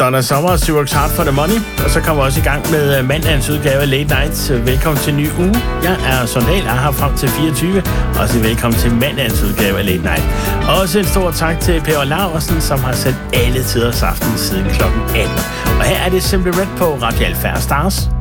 Donna Summer, She Works Hard for the Money. Og så kommer vi også i gang med mandagens udgave af Late Night. Velkommen til en ny uge. Jeg er Sondal, jeg er her frem til 24. Og så velkommen til mandagens udgave af Late Night. Også en stor tak til Per Laursen, som har sendt alle tiders aften siden klokken 18. Og her er det Simply Red på Radio Alfa Stars.